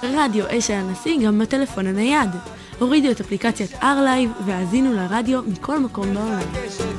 רדיו אש הנשיא גם בטלפון הנייד. הורידו את אפליקציית R-Live והאזינו לרדיו מכל מקום בעולם.